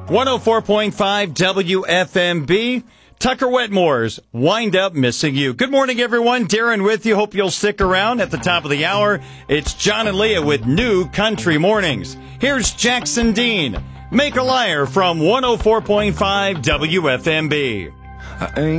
104.5 WFMB. Tucker Wetmore's Wind Up Missing You. Good morning, everyone. Darren with you. Hope you'll stick around at the top of the hour. It's John and Leah with New Country Mornings. Here's Jackson Dean. Make a Liar from 104.5 WFMB.